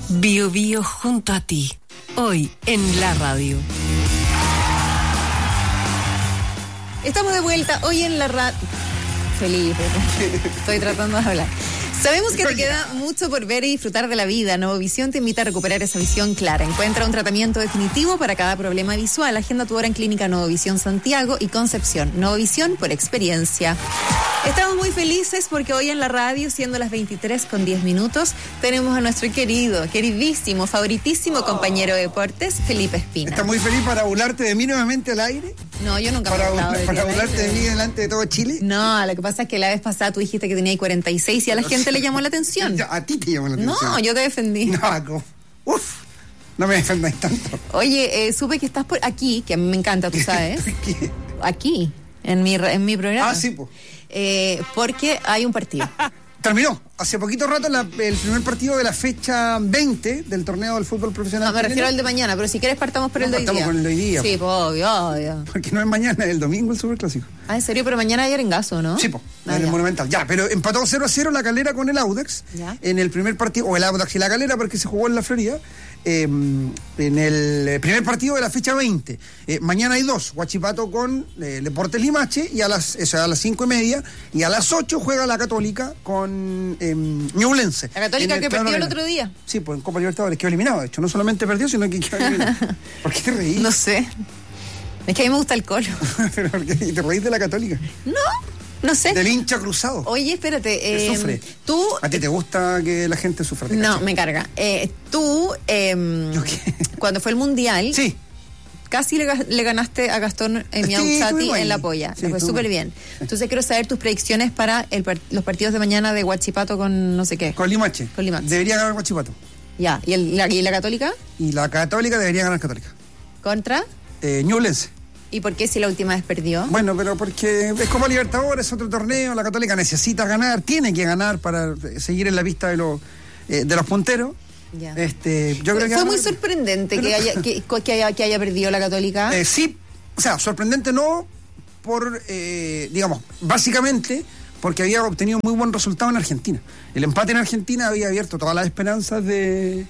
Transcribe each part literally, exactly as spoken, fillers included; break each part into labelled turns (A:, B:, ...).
A: Bio Bio junto a ti, hoy en la radio.
B: Estamos de vuelta hoy en la radio. Felipe, estoy tratando de hablar. Sabemos que te queda mucho por ver y disfrutar de la vida. Novovisión te invita a recuperar esa visión clara. Encuentra un tratamiento definitivo para cada problema visual. Agenda tu hora en Clínica Novovisión Santiago y Concepción. Novovisión por experiencia. Estamos muy felices porque hoy en la radio, siendo las veintitrés con diez minutos, tenemos a nuestro querido, queridísimo, favoritísimo compañero de deportes, Felipe Espina.
C: ¿Estás muy feliz para burlarte de mí nuevamente al aire?
B: No, yo nunca
C: para,
B: me he burlado de
C: Para
B: ti,
C: burlarte de mí delante de todo Chile.
B: No, lo que pasa es que la vez pasada tú dijiste que tenía cuarenta y seis y a la gente le llamó la atención.
C: A ti te llamó la atención.
B: No, yo te defendí.
C: No, como, uf, no me defendáis tanto.
B: Oye, eh, supe que estás por aquí, que a mí me encanta, tú sabes.
C: ¿Qué?
B: Aquí, en mi, en mi programa.
C: Ah, sí, pues.
B: Eh, porque hay un partido.
C: Terminó. Hace poquito rato la, el primer partido de la fecha veinte del torneo del fútbol profesional.
B: No, me refiero al de mañana, pero si quieres partamos por
C: no,
B: el de hoy día.
C: Partamos con el de hoy día.
B: Sí, pues obvio, obvio.
C: Porque no es mañana, es el domingo el superclásico.
B: Ah, ¿en serio? Pero mañana hay Arengazo, ¿no?
C: Sí, pues,
B: ah,
C: en el
B: ya.
C: Monumental. Ya, pero empató cero a cero la Calera con el Audax.
B: Ya.
C: En el primer partido, o el Audax y la Calera, porque se jugó en la Florida. Eh, en el primer partido de la fecha veinte. Eh, mañana hay dos, Huachipato con eh, Deportes Limache, y a las, eso, a las cinco y media, y a las ocho juega la Católica con eh, Ñublense.
B: La Católica que perdió el otro día.
C: Sí, pues en Copa Libertadores, quedó eliminado, de hecho. No solamente perdió, sino que quedó eliminado. ¿Por qué te reís?
B: No sé. Es que a mí me gusta el colo.
C: ¿Pero por qué te reís de la Católica?
B: No, no sé.
C: Del hincha cruzado.
B: Oye, espérate.
C: Que
B: Eh,
C: sufre.
B: Tú...
C: ¿A ti te gusta que la gente sufra?
B: No,
C: cacho?
B: me carga. Eh, tú, eh,
C: ¿Yo qué?
B: cuando fue el Mundial...
C: Sí.
B: Casi le, le ganaste a Gastón eh,
C: Sí,
B: Miauchati
C: estuvimos ahí.
B: en la polla.
C: Sí,
B: Le fue
C: estuvimos.
B: súper bien. Entonces quiero saber tus predicciones para el, los partidos de mañana de Huachipato con no sé qué.
C: Con Limache.
B: Con Limache.
C: Debería ganar Huachipato.
B: Ya. ¿Y, el, la, ¿Y la Católica?
C: Y la Católica debería ganar Católica.
B: ¿Contra?
C: Eh, Ñublense.
B: ¿Y por qué si la última vez perdió?
C: Bueno, pero porque es como Libertadores, otro torneo, la Católica necesita ganar, tiene que ganar para seguir en la pista de los eh, de los punteros.
B: Ya.
C: Este, yo creo que
B: Fue
C: gana-
B: muy sorprendente
C: pero-
B: que, haya, que, que, haya, que haya perdido la Católica.
C: Eh, sí, o sea, sorprendente no por, eh, digamos, básicamente porque había obtenido muy buen resultado en Argentina. El empate en Argentina había abierto todas las esperanzas de,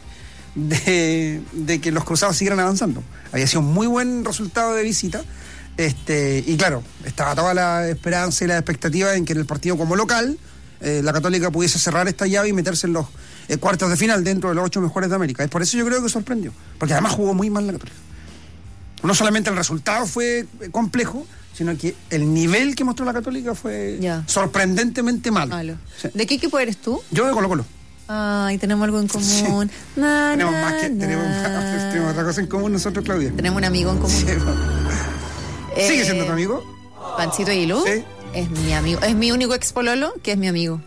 C: de, de que los cruzados siguieran avanzando. Había sido un muy buen resultado de visita. Este, y claro, estaba toda la esperanza y la expectativa en que en el partido como local eh, la Católica pudiese cerrar esta llave y meterse en los eh, cuartos de final dentro de los ocho mejores de América. Es por eso yo creo que sorprendió, porque además jugó muy mal la Católica. No solamente el resultado fue eh, complejo, sino que el nivel que mostró la Católica fue
B: Ya.
C: sorprendentemente malo.
B: Malo.
C: Sí.
B: ¿De qué equipo eres tú?
C: Yo de Colo Colo.
B: Ay, tenemos algo en común. Na,
C: Tenemos
B: na,
C: más que tenemos,
B: na.
C: tenemos otra cosa en común nosotros, Claudia.
B: Tenemos un amigo en común.
C: Sí,
B: Eh,
C: ¿Sigue siendo tu amigo?
B: Panchito Aguilú.
C: Sí.
B: Es mi amigo. Es mi único ex pololo que es mi amigo.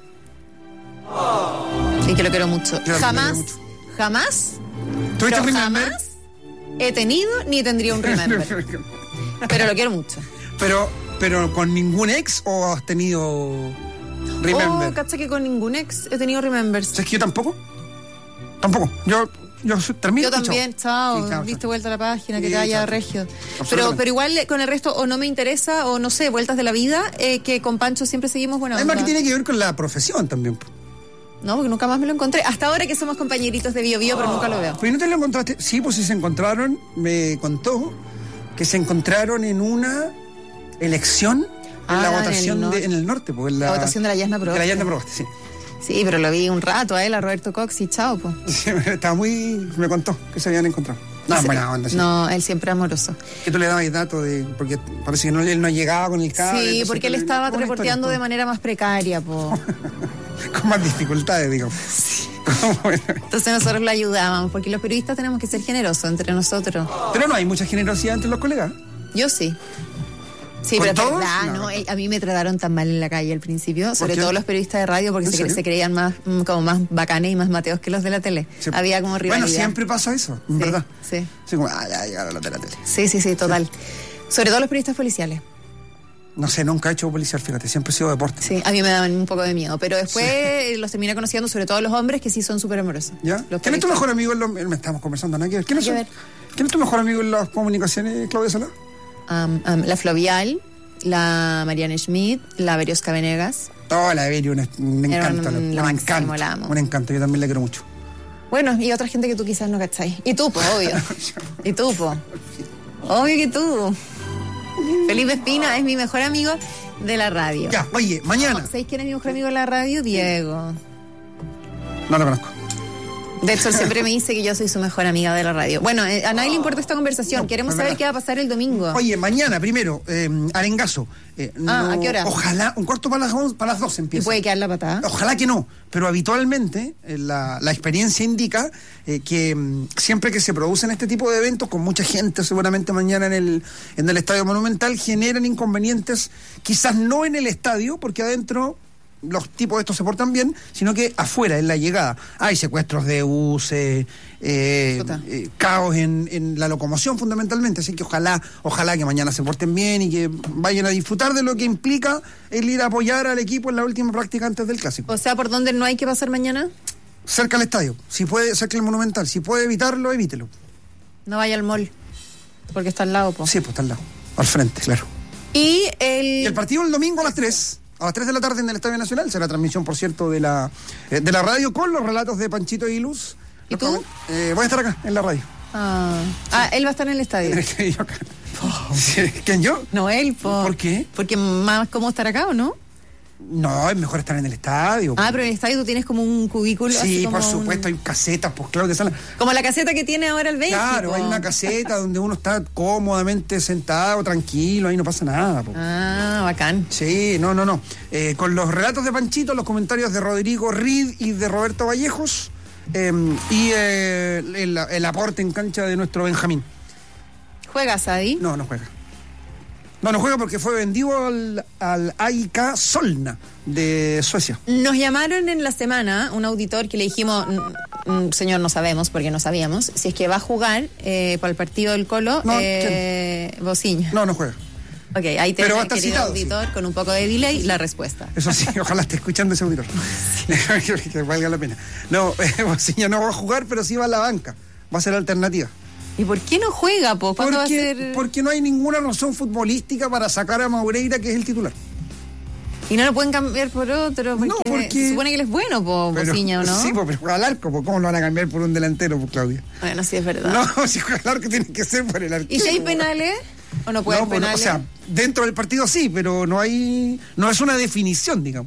B: Sí, que lo quiero mucho.
C: Yo lo
B: Jamás,
C: quiero mucho.
B: jamás,
C: ¿Tuviste
B: pero
C: Remember?
B: jamás he tenido ni tendría un remember. Pero lo quiero mucho.
C: pero, pero con ningún ex o has tenido Remember?
B: Oh, cacha que con ningún ex he tenido remembers.
C: ¿Sabes que yo tampoco? Tampoco. Yo, yo termino
B: Yo
C: y chao.
B: también, chao,
C: Sí, chao,
B: diste
C: chao.
B: vuelta a la página, que
C: Sí,
B: te vaya
C: chao.
B: regio. Pero,
C: Absolutamente.
B: pero igual eh, con el resto o no me interesa o no sé, vueltas de la vida, eh, que con Pancho siempre seguimos buena
C: Además
B: onda.
C: que tiene que ver con la profesión también.
B: No, porque nunca más me lo encontré. Hasta ahora que somos compañeritos de Bio Bio, pero nunca lo veo.
C: Pero ¿no te lo encontraste? Sí, pues sí se encontraron, me contó que se encontraron en una elección en
B: Ah,
C: la
B: en el
C: votación
B: norte.
C: de- en el norte. Pues, en la,
B: La votación de la Yasna
C: de
B: Proboste.
C: la Yasna Proboste, sí.
B: Sí, pero lo vi un rato a él, a Roberto Cox y chao, pues.
C: Sí, estaba muy... me contó que se habían encontrado. No,
B: Ese-
C: buena onda, sí.
B: No, él siempre amoroso.
C: Que tú le dabas datos de... porque parece que no, él no llegaba con el cable.
B: Sí,
C: entonces
B: porque
C: tú
B: él
C: le-
B: estaba
C: una
B: reporteando de
C: historia,
B: manera más precaria, po.
C: con más dificultades, digamos. Bueno.
B: Entonces nosotros lo ayudábamos, porque los periodistas tenemos que ser generosos entre nosotros.
C: Pero no hay mucha generosidad entre los colegas.
B: Yo sí. Sí,
C: ¿Con
B: pero es
C: todos?
B: verdad,
C: No.
B: ¿no? Eh, A mí me trataron tan mal en la calle al principio, sobre
C: qué?
B: todo los periodistas de radio, porque
C: ¿En
B: se, cre-
C: serio?
B: se creían más mm, como más bacanes y más mateos que los de la tele.
C: Sí.
B: Había como rivalidad.
C: Bueno, siempre pasa eso, en
B: Sí,
C: verdad.
B: Sí.
C: Así como, ah, ya llegaron los de la tele.
B: Sí, sí, sí, total. Sobre todo los periodistas policiales.
C: No sé, nunca he hecho policial, fíjate, siempre he sido deporte.
B: Sí, a mí me daban un poco de miedo, pero después los terminé conociendo, sobre todo los hombres que sí son súper amorosos.
C: ¿Ya?
B: Los
C: ¿Quién es tu
B: periodistas.
C: mejor amigo en los... Me estamos conversando, ¿no? ¿Quién, quién, es,
B: Hay que ver.
C: ¿Quién es tu mejor amigo en las comunicaciones, Claudia Salá?
B: Um, um, la Flavial, la Mariana Schmidt, la Berioska Venegas.
C: Oh, la Beri, una, me
B: Era
C: encanta,
B: un-
C: un,
B: lo máximo,
C: encanto,
B: la amo.
C: un encanto, yo también la quiero mucho.
B: Bueno, y otra gente que tú quizás no cacháis. Y tú, pues, obvio. Y tú, pues. Obvio que tú. Felipe Espina es mi mejor amigo de la radio.
C: Ya, oye, mañana.
B: ¿Sabéis quién es mi mejor amigo de la radio? Diego.
C: No lo conozco.
B: De hecho, él siempre me dice que yo soy su mejor amiga de la radio. Bueno, eh, a nadie le importa esta conversación.
C: No,
B: Queremos
C: es
B: saber
C: verdad.
B: qué va a pasar el domingo.
C: Oye, mañana, primero, eh, Arengazo. Eh,
B: Ah,
C: no-
B: ¿a qué hora?
C: Ojalá, un cuarto para las, once, para las doce
B: ¿Y
C: empieza.
B: puede quedar la patada?
C: Ojalá que no, pero habitualmente eh, la, la experiencia indica eh, que mm, siempre que se producen este tipo de eventos, con mucha gente seguramente mañana en el, en el Estadio Monumental, generan inconvenientes, quizás no en el estadio, porque adentro los tipos estos se portan bien, sino que afuera, en la llegada. Hay secuestros de buses, eh,
B: Chuta.
C: eh, caos en, en la locomoción fundamentalmente, así que ojalá, ojalá que mañana se porten bien y que vayan a disfrutar de lo que implica el ir a apoyar al equipo en la última práctica antes del Clásico.
B: O sea, ¿por dónde no hay que pasar mañana?
C: Cerca al estadio, si puede, cerca del Monumental, si puede evitarlo, evítelo.
B: No vaya al mall. Porque está al lado, po.
C: Sí, pues está al lado, al frente, claro.
B: Y el...
C: Y el partido el domingo a las tres, a las tres de la tarde en el Estadio Nacional, será transmisión, por cierto, de la, eh, de la radio con los relatos de Panchito y Luz.
B: ¿Y tú?
C: Eh, voy a estar acá, en la radio.
B: Ah, ah, él va a estar en el estadio.
C: Yo acá. Sí, ¿quién, yo?
B: No él, po.
C: ¿Por qué?
B: Porque más cómodo estar acá, ¿o no?
C: No, es mejor estar en el estadio.
B: Ah, pero en el estadio tú tienes como un cubículo. así
C: Sí,
B: como
C: por
B: un-
C: supuesto, hay casetas, pues Claudia Sala.
B: Como la caseta que tiene ahora el Benji.
C: Claro,
B: po.
C: hay una caseta donde uno está cómodamente sentado, tranquilo, ahí no pasa nada. Po.
B: Ah, bacán.
C: Sí, no, no, no. Eh, con los relatos de Panchito, los comentarios de Rodrigo Reed y de Roberto Vallejos, eh, y eh, el, el aporte en cancha de nuestro Benjamín.
B: ¿Juegas ahí?
C: No, no juega. No, no juega porque fue vendido al, al A I K Solna de Suecia.
B: Nos llamaron en la semana un auditor que le dijimos, "Mm, mm, señor, no sabemos porque no sabíamos, si es que va a jugar eh, para el partido del Colo,
C: No,
B: eh, Bociña.
C: No, no juega.
B: Ok, ahí
C: Pero va a
B: tenemos,
C: estar
B: querido
C: citado,
B: auditor, con un poco de delay, la respuesta.
C: Eso sí, ojalá esté escuchando ese auditor. que, que valga la pena. No, eh, Bociña no va a jugar, pero sí va a la banca. Va a ser alternativa.
B: ¿Y por qué no juega, po? ¿Cuándo va a
C: Porque,
B: ser...?
C: porque no hay ninguna razón futbolística para sacar a Maureira, que es el titular.
B: Y no lo pueden cambiar por otro, porque,
C: No, porque-
B: se supone que él es bueno, po,
C: Pero-
B: Bociña, ¿o no?
C: Sí, pues, pero juega al arco, pues, ¿cómo lo van a cambiar por un delantero, pues, Claudia?
B: Bueno, sí, es verdad.
C: No, si juega al arco tiene que ser por el arquero.
B: ¿Y si hay penales? ¿O no puede
C: No,
B: haber
C: pues, no, o
B: penales?
C: sea, dentro del partido sí, pero no hay, no es una definición, digamos.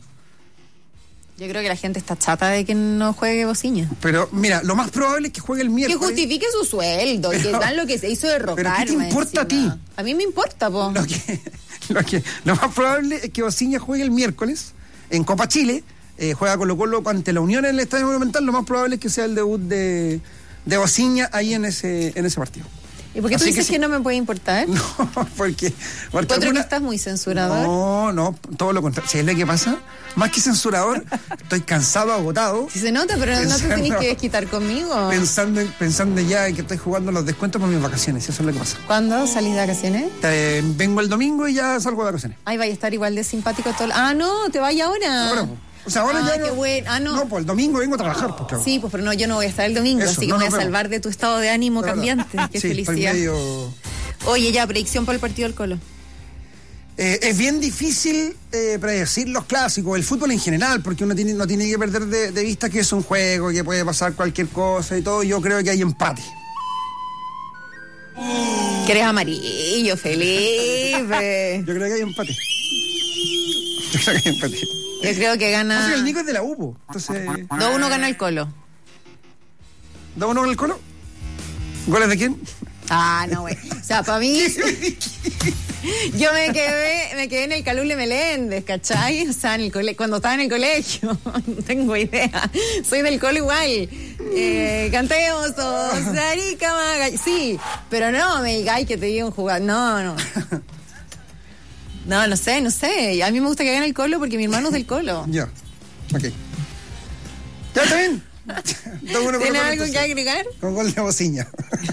B: Yo creo que la gente está chata de que no juegue Bociña.
C: Pero mira, lo más probable es que juegue el
B: Que
C: miércoles.
B: justifique su sueldo,
C: Pero-
B: que dan lo que se hizo de rocar.
C: pero ¿qué te
B: más
C: importa a
B: encima.
C: ti?
B: A mí me importa, po.
C: Lo que, lo que, lo más probable es que Bociña juegue el miércoles en Copa Chile, eh, juega Colo Colo ante la Unión en el Estadio Monumental. Lo más probable es que sea el debut de, de Bociña ahí en ese, en ese partido.
B: ¿Y por qué tú
C: Así
B: dices
C: que
B: que,
C: sí.
B: no me puede importar?
C: No, porque, porque
B: Encuentro
C: alguna-
B: que estás muy censurador.
C: No, no, todo lo contrario. ¿Sabes lo que pasa? Más que censurador, estoy cansado, agotado,
B: Sí se nota, pero no te
C: Pensando-
B: tenés que desquitar conmigo.
C: pensando, en- pensando ya en que estoy jugando los descuentos por mis vacaciones. Eso es lo que pasa.
B: ¿Cuándo salís de vacaciones?
C: Eh, vengo el domingo y ya salgo de vacaciones.
B: Ay, vaya a estar igual de simpático todo el... Ah, no, te vaya ahora.
C: Ahora, pues. O sea, ahora
B: Ah,
C: ya
B: qué
C: no.
B: bueno. Ah, no.
C: No, pues el domingo vengo a trabajar, pues, claro.
B: Sí, pues pero no, yo no voy a estar el domingo,
C: Eso,
B: así que
C: no
B: me voy a
C: nos vemos.
B: salvar de tu estado de ánimo
C: Claro.
B: cambiante. Qué
C: Sí, estoy
B: felicidad.
C: medio-
B: Oye, ya, predicción para el partido del Colo.
C: Eh, es bien difícil eh, predecir los clásicos, el fútbol en general, porque uno tiene, no tiene que perder de, de vista que es un juego, que puede pasar cualquier cosa y todo. Yo creo que hay empate.
B: Que eres amarillo, Felipe.
C: Yo creo que hay empate. Yo creo que hay empate.
B: Yo creo que
C: O
B: gana...
C: sea, el Nico es de la U, po. Entonces,
B: dos uno gana el Colo.
C: ¿da uno con el Colo? ¿Goles de quién?
B: Ah, no, güey. O sea, para mí... Yo me quedé, me quedé en el Calule Meléndez, ¿cachai? O sea, en el cole, cuando estaba en el colegio. No tengo idea. Soy del Colo igual. Eh, cantemos todos, Arica Maga. Sí, pero no me digáis que te diga un jugador. No, no. No, no sé, no sé. A mí me gusta que gane el Colo porque mi hermano es del Colo.
C: Ya, ok. ¿Ya está bien? dos uno
B: ¿Tienes
C: Colo,
B: algo que
C: entonces.
B: agregar?
C: Con gol de Bociña.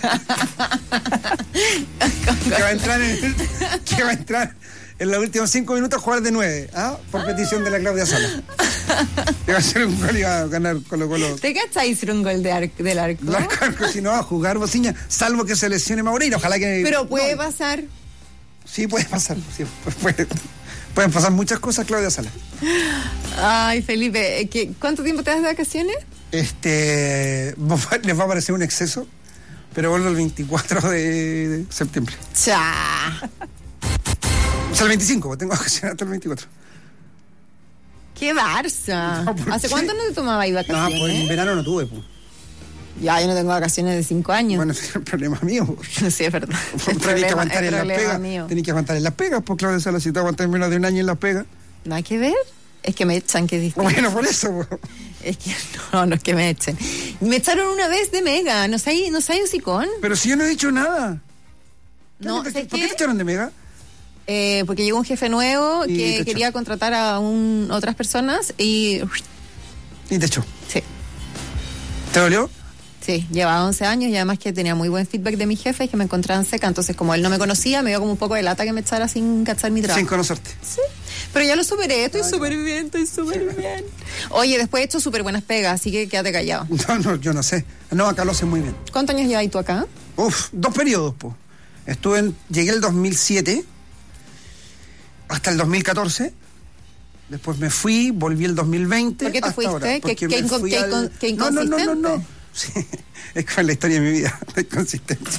C: que va a entrar en, que va a entrar en los últimos cinco minutos a jugar de nueve, ¿ah? Por petición de la Claudia Sala. Que va a ser un gol y va a ganar Colo Colo.
B: ¿Te cachai hacer un gol de ar- del arco?
C: Del arco, si no va a jugar Bociña, salvo que se lesione Maureira. Ojalá que.
B: Pero puede
C: no.
B: pasar.
C: Sí, puede pasar. Sí, puede- pueden pasar muchas cosas, Claudia Sala.
B: Ay, Felipe, ¿qué- ¿cuánto tiempo te das de vacaciones?
C: Este, les va a parecer un exceso, pero vuelvo el veinticuatro de septiembre.
B: Cha.
C: O sea, el veinticinco, tengo vacaciones hasta el veinticuatro.
B: ¡Qué Barça!
C: No, ¿por
B: ¿Hace
C: qué?
B: cuánto no te tomabas
C: No,
B: vacaciones?
C: pues en verano no tuve, pues.
B: Ya, yo no tengo vacaciones de cinco años.
C: Bueno, ese es el problema mío. Pues.
B: Sí, es verdad. El
C: Tenés que
B: problema,
C: aguantar
B: el
C: en las
B: problema
C: pegas.
B: mío.
C: Tenés que aguantar en las pegas, pues Claudia Sala, si te aguantas menos de un año en las pegas.
B: Nada que ver. Es que me echan, que es distinto.
C: Bueno, por eso, pues.
B: Es que no, no es que me echen. Me echaron una vez de Mega. ¿No sabes no sabes hocicón?
C: Pero si yo no he dicho nada.
B: No,
C: ¿Por qué te,
B: ¿sabes
C: ¿por qué
B: qué?
C: te echaron de Mega?
B: Eh, porque llegó un jefe nuevo
C: Y te
B: que
C: echó.
B: quería contratar a un, otras personas y...
C: Y te echó.
B: Sí,
C: ¿Te dolió?
B: sí, llevaba once años y además que tenía muy buen feedback de mi jefe y que me encontraban seca. Entonces, como él no me conocía, me dio como un poco de lata que me echara sin cachar mi trabajo.
C: Sin conocerte.
B: Sí, pero ya lo superé, estoy súper bien, estoy súper bien. Oye, después he hecho súper buenas pegas, así que quédate callado.
C: No, no, yo no sé. No, acá lo sé muy bien.
B: ¿Cuántos años llevas tú acá?
C: Uf, dos periodos, pues. Estuve en, llegué el dos mil siete hasta el dos mil catorce. Después me fui, volví el dos mil veinte.
B: ¿Por qué te
C: hasta
B: fuiste?
C: ahora,
B: ¿Qué-
C: porque
B: qué
C: me
B: incon-
C: fui
B: qué
C: al-
B: incon- qué
C: No, no, no, no, no.
B: inconsistente?
C: Sí, es con la historia de mi vida, la inconsistencia.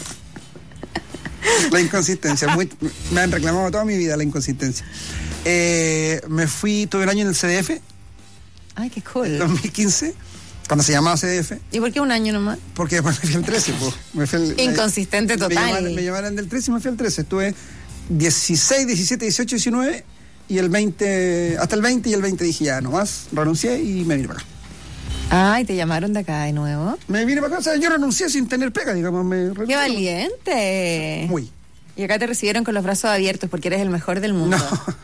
C: La inconsistencia. Muy, me han reclamado toda mi vida la inconsistencia. Eh, me fui, tuve un año en el C D F,
B: Ay, qué
C: en
B: cool.
C: dos mil quince, cuando se llamaba C D F.
B: ¿Y por qué un año nomás?
C: Porque después me fui al trece, pues. Me fui al-
B: Inconsistente
C: me,
B: total.
C: Me llamaron, me llamaron del trece y me fui al trece. Estuve dieciséis, diecisiete, dieciocho, diecinueve y el veinte, hasta el veinte, y el veinte dije ya, nomás, renuncié y me vine para acá.
B: Ay, te llamaron de acá de nuevo.
C: Me vine para acá, o sea, yo renuncié sin tener pega, digamos. Me
B: ¡Qué
C: renuncié.
B: valiente!
C: Muy.
B: Y acá te recibieron con los brazos abiertos porque eres el mejor del mundo.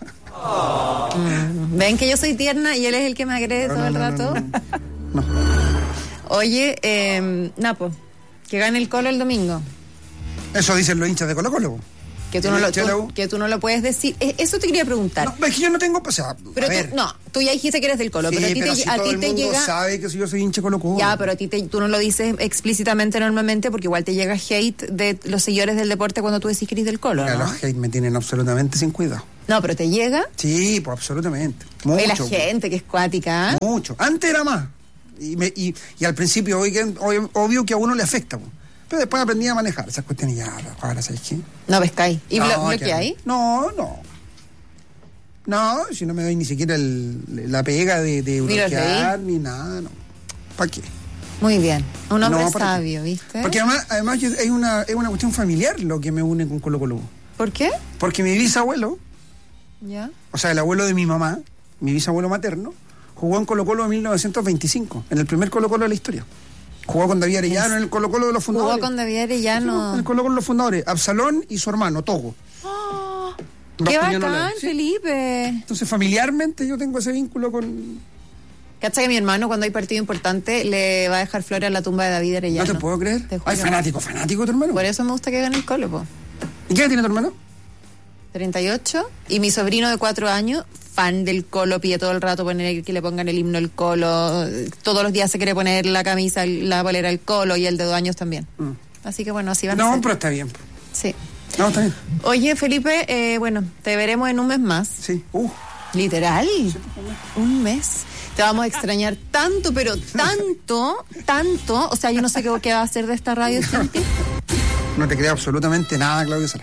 C: No.
B: Mm. ¿Ven que yo soy tierna y él es el que me agrede
C: No,
B: todo
C: no,
B: el
C: no,
B: rato?
C: no, no.
B: Oye, eh, Napo, que gane el Colo el domingo.
C: Eso dicen los hinchas de Colo Colo.
B: Que tú, no lo,
C: Hincha de la
B: tú-
C: U.
B: que tú no lo puedes decir. Eh, Eso te quería preguntar.
C: No, es que yo no tengo, o sea,
B: pero
C: a
B: tú,
C: ver.
B: no, tú ya dijiste que eres del Colo,
C: Sí,
B: pero a ti
C: pero
B: te,
C: si
B: a
C: todo
B: ti
C: el
B: te
C: mundo
B: llega...
C: sabe que yo soy hincha de Colo Colo.
B: Ya, pero a ti te, tú no lo dices explícitamente normalmente porque igual te llega hate de los seguidores del deporte cuando tú decís que eres del Colo,
C: Mira,
B: ¿no?
C: los hate me tienen absolutamente sin cuidado.
B: No, pero te llega.
C: Sí, pues absolutamente.
B: Oye, la
C: Mucho.
B: gente que es cuática. ¿eh?
C: Mucho. Antes era más. Y, me, y, y al principio, oigan, ob- obvio que a uno le afecta. Po. Pero después aprendí a manejar esas cuestiones y ya, ahora, ¿sabes qué?
B: No pescáis. ¿Y blo-
C: No,
B: bloqueáis?
C: ya No, no. No, si no me doy ni siquiera el, la pega de, de
B: Ni los
C: bloquear ni nada, no. ¿Para qué?
B: Muy bien. Un hombre
C: No, ¿para qué?
B: sabio, ¿viste?
C: Porque además, además yo- es, una, es una cuestión familiar lo que me une con Colo Colo.
B: ¿Por qué?
C: Porque mi bisabuelo,
B: Ya.
C: o sea, el abuelo de mi mamá, mi bisabuelo materno, jugó en Colo Colo en mil novecientos veinticinco, en el primer Colo Colo de la historia. Jugó con David Arellano en el Colo Colo de los fundadores.
B: Jugó con David Arellano.
C: En el Colo Colo de los fundadores, Absalón y su hermano, Togo.
B: Oh,
C: Dos
B: ¡qué
C: piñones
B: bacán,
C: blancos, ¿sí?
B: Felipe!
C: Entonces, familiarmente yo tengo ese vínculo con...
B: ¿Cacha que mi hermano cuando hay partido importante le va a dejar flores a la tumba de David
C: No
B: Arellano?
C: te puedo creer.
B: Te juro.
C: Ay, fanático, fanático tu hermano.
B: Por eso me gusta que gane el Colo, po.
C: ¿Y qué edad tiene tu hermano?
B: treinta y ocho. Y mi sobrino de cuatro años, fan del Colo, pide todo el rato poner que le pongan el himno al Colo. Todos los días se quiere poner la camisa, la polera al Colo y el de dos años también.
C: Mm.
B: Así que bueno, así van a
C: No,
B: ser.
C: pero está bien.
B: Sí.
C: No, está bien.
B: Oye, Felipe, eh, bueno, te veremos en un mes más.
C: Sí. Uh,
B: Literal. Un mes. Te vamos a extrañar tanto, pero tanto, tanto. O sea, yo no sé qué, qué va a hacer de esta radio, Cinti.
C: no te creo absolutamente nada, Claudio Sala.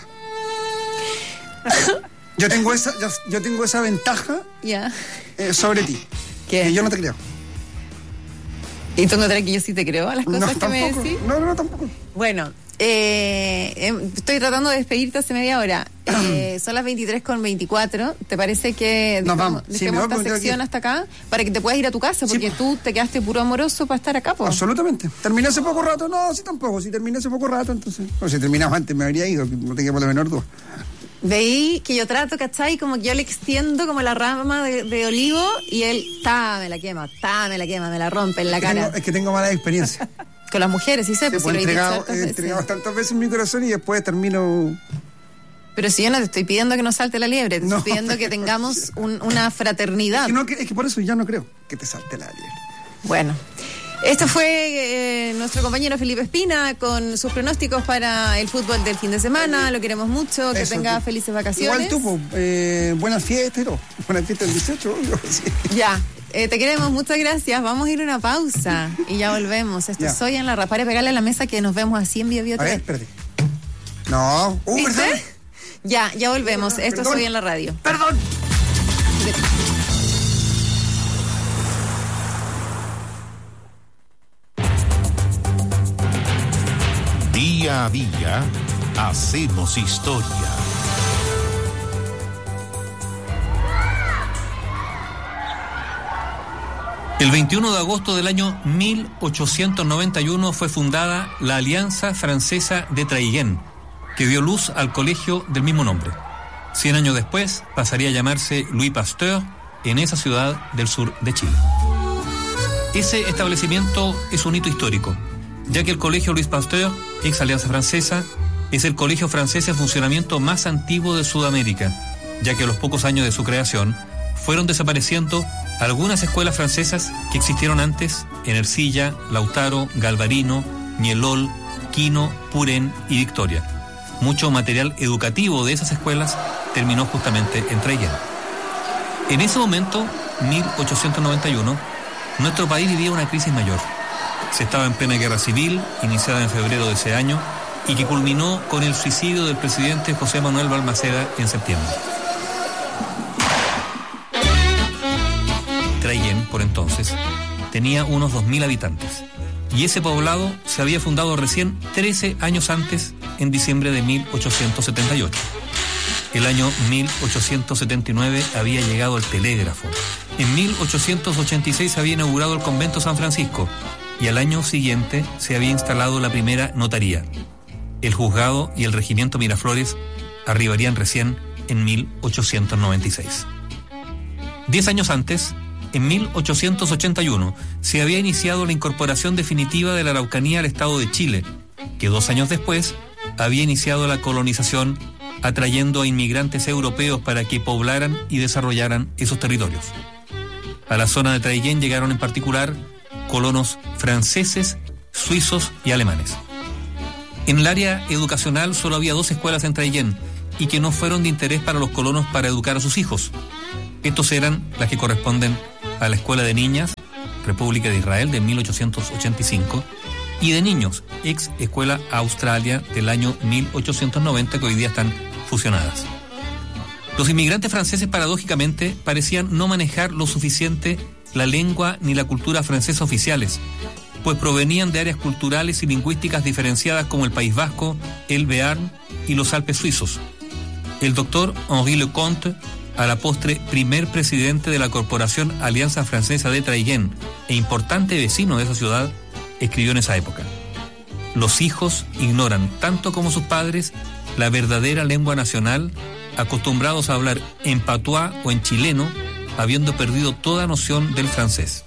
C: Yo tengo esa, yo, yo tengo esa ventaja
B: Ya.
C: eh, sobre ti.
B: ¿Qué?
C: Que yo no te creo.
B: ¿Y tú encontrás que yo sí te creo a las cosas
C: No,
B: que me
C: tampoco.
B: decís?
C: No, no, tampoco.
B: Bueno, eh, eh, estoy tratando de despedirte hace media hora. Eh, son las veintitrés con veinticuatro. ¿Te parece que
C: Nos
B: dejamos,
C: vamos. Sí,
B: dejemos
C: me voy
B: esta
C: porque tengo
B: sección
C: que-
B: hasta acá para que te puedas ir a tu casa?
C: Sí,
B: Porque
C: po.
B: tú te quedaste puro amoroso para estar acá, po.
C: Absolutamente. Terminé hace poco rato. No, sí, tampoco. Si terminé hace poco rato, entonces. O si terminaba antes, me habría ido. que No tenía por la menor duda.
B: Veí que yo trato, ¿cachai? Como que yo le extiendo como la rama de, de olivo y él, ta, me la quema, ta, me la quema, me la rompe en la
C: Es que
B: cara.
C: tengo, es que tengo mala experiencia.
B: Con las mujeres, sí sé,
C: Sí,
B: pues,
C: pues,
B: si
C: he
B: lo he dicho
C: entregado,
B: hartas
C: he
B: veces.
C: entregado tantas veces mi corazón y después termino.
B: Pero si yo no te estoy pidiendo que nos salte la liebre, te
C: No.
B: estoy pidiendo que tengamos un- una fraternidad.
C: Es que, no, es que por eso ya no creo que te salte la liebre.
B: Bueno, este fue eh, nuestro compañero Felipe Espina con sus pronósticos para el fútbol del fin de semana. Lo queremos mucho, que
C: Eso,
B: tenga
C: tú.
B: felices vacaciones.
C: Igual tú, pues, eh, buenas fiestas y todo. Buenas fiestas el dieciocho, obvio, sí.
B: Ya. Eh, te queremos, muchas gracias. Vamos a ir a una pausa y ya volvemos. Esto
C: Ya.
B: es Soy en la Radio. Para pegarle a la mesa que nos vemos así en Bio Bio
C: A
B: T V.
C: ver, espérate. No, uh,
B: ¿Viste?
C: ¿verdad?
B: Ya, ya volvemos. Esto es
C: Perdón.
B: Soy en la Radio.
C: Perdón.
D: Día a día hacemos historia.
E: El veintiuno de agosto del año mil ochocientos noventa y uno fue fundada la Alianza Francesa de Traillén, que dio luz al colegio del mismo nombre. Cien años después pasaría a llamarse Louis Pasteur en esa ciudad del sur de Chile. Ese establecimiento es un hito histórico, ya que el colegio Louis Pasteur, ex Alianza Francesa, es el colegio francés en funcionamiento más antiguo de Sudamérica, ya que a los pocos años de su creación fueron desapareciendo algunas escuelas francesas que existieron antes en Ercilla, Lautaro, Galvarino, Ñelol, Quino, Purén y Victoria. Mucho material educativo de esas escuelas terminó justamente en Traillén. En ese momento, mil ochocientos noventa y uno, nuestro país vivía una crisis mayor. Se estaba en plena guerra civil, iniciada en febrero de ese año, y que culminó con el suicidio del presidente José Manuel Balmaceda en septiembre. Traillén, por entonces, tenía unos dos mil habitantes, y ese poblado se había fundado recién trece años antes, en diciembre de mil ochocientos setenta y ocho. El año mil ochocientos setenta y nueve había llegado el telégrafo. En mil ochocientos ochenta y seis había inaugurado el convento San Francisco, y al año siguiente se había instalado la primera notaría. El juzgado y el regimiento Miraflores arribarían recién en mil ochocientos noventa y seis. Diez años antes, en mil ochocientos ochenta y uno, se había iniciado la incorporación definitiva de la Araucanía al Estado de Chile, que dos años después había iniciado la colonización, atrayendo a inmigrantes europeos para que poblaran y desarrollaran esos territorios. A la zona de Traillén llegaron en particular colonos franceses, suizos y alemanes. En el área educacional solo había dos escuelas en Traillén y que no fueron de interés para los colonos para educar a sus hijos. Estos eran las que corresponden a la Escuela de Niñas, República de Israel, de mil ochocientos ochenta y cinco, y de niños, ex Escuela Australia, del año mil ochocientos noventa, que hoy día están fusionadas. Los inmigrantes franceses, paradójicamente, parecían no manejar lo suficiente la lengua ni la cultura francesa oficiales, pues provenían de áreas culturales y lingüísticas diferenciadas como el País Vasco, el Béarn y los Alpes suizos. El doctor Henri Leconte, a la postre primer presidente de la Corporación Alianza Francesa de Traillén e importante vecino de esa ciudad, escribió en esa época: los hijos ignoran, tanto como sus padres, la verdadera lengua nacional, acostumbrados a hablar en patuá o en chileno, habiendo perdido toda noción del francés.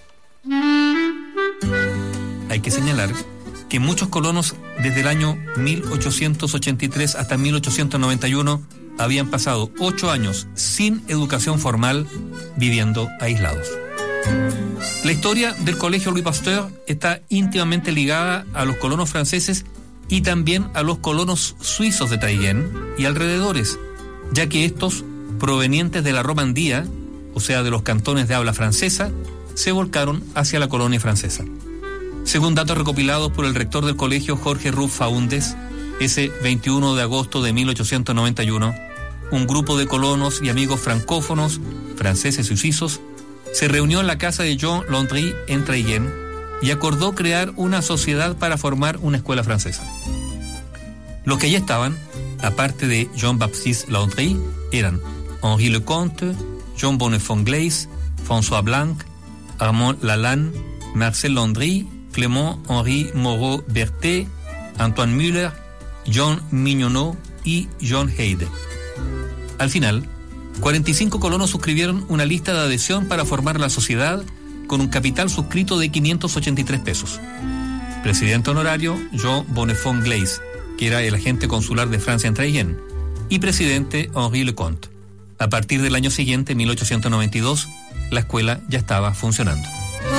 E: Hay que señalar que muchos colonos desde el año mil ochocientos ochenta y tres hasta mil ochocientos noventa y uno habían pasado ocho años sin educación formal, viviendo aislados. La historia del colegio Louis Pasteur está íntimamente ligada a los colonos franceses y también a los colonos suizos de Traillén y alrededores, ya que estos, provenientes de la Romandía, o sea de los cantones de habla francesa, se volcaron hacia la colonia francesa. Según datos recopilados por el rector del colegio, Jorge Ruff Faúndez, ese veintiuno de agosto de mil ochocientos noventa y uno, un grupo de colonos y amigos francófonos, franceses y suizos, se reunió en la casa de Jean Landry en Traillén y acordó crear una sociedad para formar una escuela francesa. Los que allí estaban, aparte de Jean-Baptiste Landry, eran Henri Leconte, Jean Bonnefond-Glaise, François Blanc, Armand Lalanne, Marcel Landry, Clément-Henri Moreau-Berthet, Antoine Müller, John Mignonneau y John Heide. Al final, cuarenta y cinco colonos suscribieron una lista de adhesión para formar la sociedad con un capital suscrito de quinientos ochenta y tres pesos. Presidente honorario, Jean Bonnefond-Glaise, que era el agente consular de Francia en Traillén, y presidente Henri Leconte. A partir del año siguiente, mil ochocientos noventa y dos, la escuela ya estaba funcionando.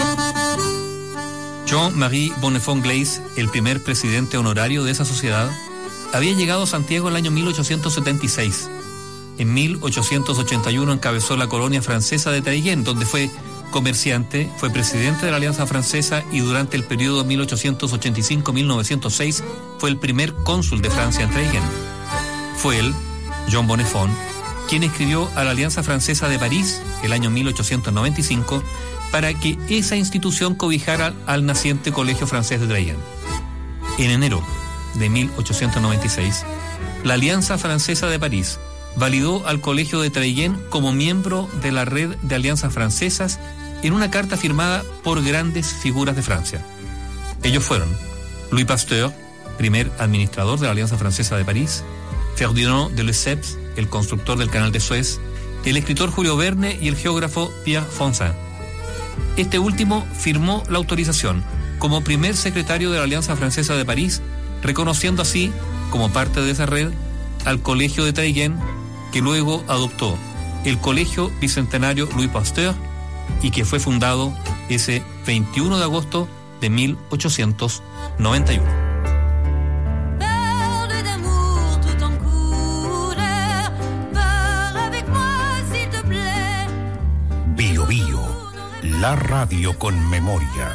E: Jean-Marie Bonnefond-Glaise, el primer presidente honorario de esa sociedad, había llegado a Santiago el año mil ochocientos setenta y seis. En mil ochocientos ochenta y uno encabezó la colonia francesa de Traillén, donde fue comerciante, fue presidente de la Alianza Francesa y durante el periodo mil ochocientos ochenta y cinco a mil novecientos seis fue el primer cónsul de Francia en Traillén. Fue él, Jean Bonnefond, quien escribió a la Alianza Francesa de París, el año mil ochocientos noventa y cinco, para que esa institución cobijara al naciente Colegio Francés de Traillén. En enero de mil ochocientos noventa y seis, la Alianza Francesa de París validó al Colegio de Traillén como miembro de la red de alianzas francesas en una carta firmada por grandes figuras de Francia. Ellos fueron Louis Pasteur, primer administrador de la Alianza Francesa de París, Ferdinand de Lesseps, el constructor del Canal de Suez, el escritor Julio Verne y el geógrafo Pierre Fontaine. Este último firmó la autorización como primer secretario de la Alianza Francesa de París, reconociendo así, como parte de esa red, al Colegio de Traillén, que luego adoptó el Colegio Bicentenario Louis Pasteur y que fue fundado ese veintiuno de agosto de mil ochocientos noventa y uno.
D: Bio Bio, la radio con memoria.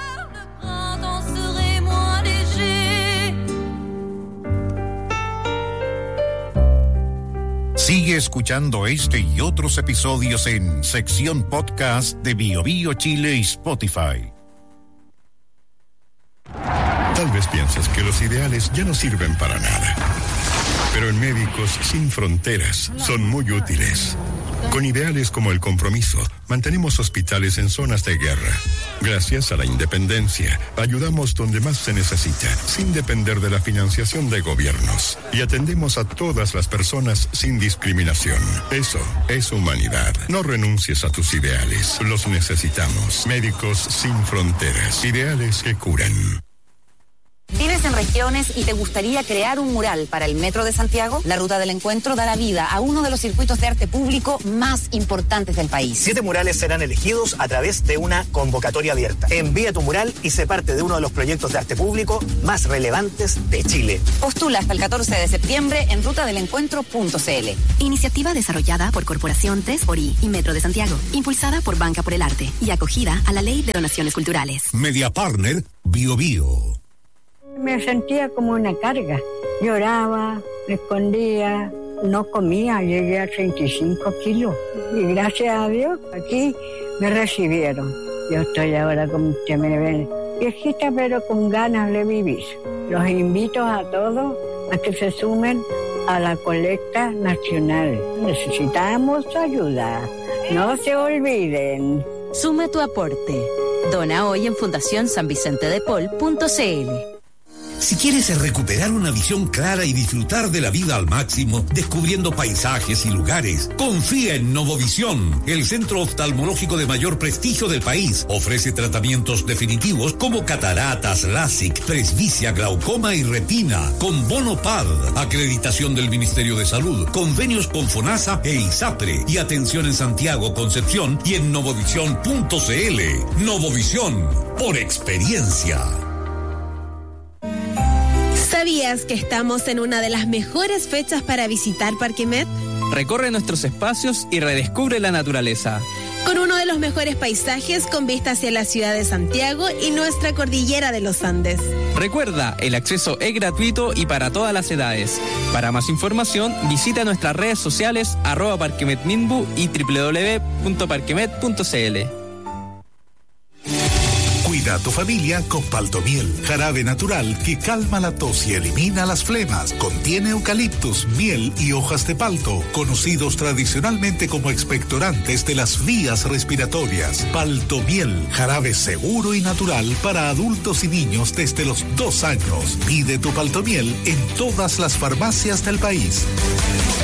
D: Sigue escuchando este y otros episodios en sección podcast de Bio Bio Chile y Spotify.
F: Tal vez pienses que los ideales ya no sirven para nada. Pero en Médicos Sin Fronteras son muy útiles. Con ideales como el compromiso, mantenemos hospitales en zonas de guerra. Gracias a la independencia, ayudamos donde más se necesita, sin depender de la financiación de gobiernos. Y atendemos a todas las personas sin discriminación. Eso es humanidad. No renuncies a tus ideales. Los necesitamos. Médicos Sin Fronteras. Ideales que curan.
G: ¿Vives en regiones y te gustaría crear un mural para el Metro de Santiago? La Ruta del Encuentro dará vida a uno de los circuitos de arte público más importantes del país.
H: Siete murales serán elegidos a través de una convocatoria abierta. Envía tu mural y sé parte de uno de los proyectos de arte público más relevantes de Chile.
G: Postula hasta el catorce de septiembre en ruta del encuentro punto c l.
I: Iniciativa desarrollada por Corporación tres por I y Metro de Santiago, impulsada por Banca por el Arte y acogida a la Ley de Donaciones Culturales.
D: Media Partner, Bio Bio.
J: Me sentía como una carga. Lloraba, me escondía, no comía, llegué a treinta y cinco kilos. Y gracias a Dios, aquí me recibieron. Yo estoy ahora, como usted me ven, viejita, pero con ganas de vivir. Los invito a todos a que se sumen a la colecta nacional. Necesitamos ayuda. No se olviden.
K: Suma tu aporte. Dona hoy en fundación san vicente de paul punto c l.
L: Si quieres recuperar una visión clara y disfrutar de la vida al máximo, descubriendo paisajes y lugares, confía en Novovisión, el centro oftalmológico de mayor prestigio del país. Ofrece tratamientos definitivos como cataratas, LASIK, presbicia, glaucoma y retina, con bono P A D, acreditación del Ministerio de Salud, convenios con FONASA e ISAPRE, y atención en Santiago, Concepción y en novovisión punto c l. Novovisión, por experiencia.
M: ¿Sabías que estamos en una de las mejores fechas para visitar Parque Met?
N: Recorre nuestros espacios y redescubre la naturaleza.
M: Con uno de los mejores paisajes con vista hacia la ciudad de Santiago y nuestra cordillera de los Andes.
N: Recuerda, el acceso es gratuito y para todas las edades. Para más información, visita nuestras redes sociales arroba parquemetminbu y doble u doble u doble u punto parquemet punto c l.
D: Cuida a tu familia con Paltomiel, jarabe natural que calma la tos y elimina las flemas. Contiene eucaliptus, miel y hojas de palto, conocidos tradicionalmente como expectorantes de las vías respiratorias. Paltomiel, jarabe seguro y natural para adultos y niños desde los dos años. Pide tu Paltomiel en todas las farmacias del país.